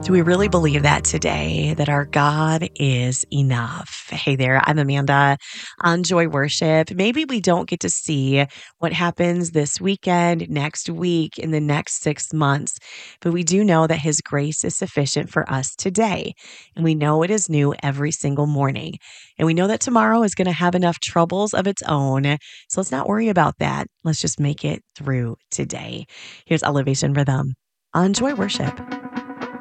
Do we really believe that today, that our God is enough? Hey there, I'm Amanda on Joy Worship. Maybe we don't get to see what happens this weekend, next week, in the next 6 months, but we do know that His grace is sufficient for us today. And we know it is new every single morning. And we know that tomorrow is going to have enough troubles of its own. So let's not worry about that. Let's just make it through today. Here's Elevation Rhythm on Joy Worship.